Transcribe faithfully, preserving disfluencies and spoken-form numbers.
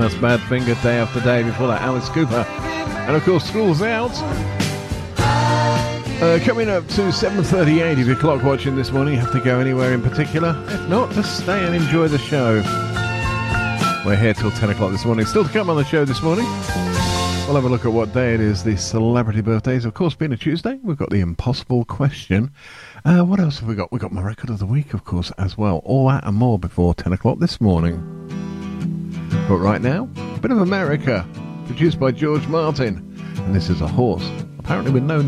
That's Badfinger, Day After Day. Before that, Alice Cooper. And of course, School's Out. Uh, coming up to seven thirty-eight, if you're clock watching this morning, you have to go anywhere in particular. If not, just stay and enjoy the show. We're here till ten o'clock this morning. Still to come on the show this morning, we'll have a look at what day it is, the celebrity birthdays. Of course, being a Tuesday, we've got the impossible question. Uh, what else have we got? We've got my record of the week, of course, as well. All that and more before ten o'clock this morning. But right now, a bit of America, produced by George Martin. And this is a horse, apparently with no